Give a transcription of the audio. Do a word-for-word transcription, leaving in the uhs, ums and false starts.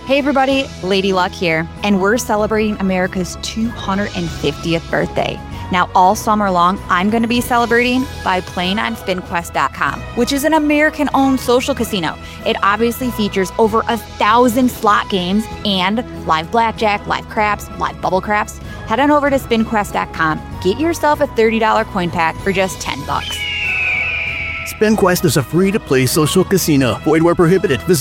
Hey everybody, Lady Luck here, and we're celebrating America's two hundred fiftieth birthday. Now, all summer long, I'm going to be celebrating by playing on Spin Quest dot com, which is an American-owned social casino. It obviously features over a thousand slot games and live blackjack, live craps, live bubble craps. Head on over to Spin Quest dot com. Get yourself a thirty dollars coin pack for just ten bucks. SpinQuest is a free-to-play social casino. Void where prohibited. Visit